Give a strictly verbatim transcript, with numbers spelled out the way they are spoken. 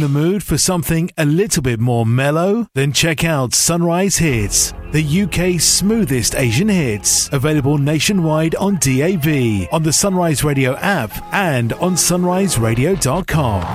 the mood for something a little bit more mellow? Then check out Sunrise Hits, the U K's smoothest Asian hits, available nationwide on D A B, on the Sunrise Radio app and on sunrise radio dot com.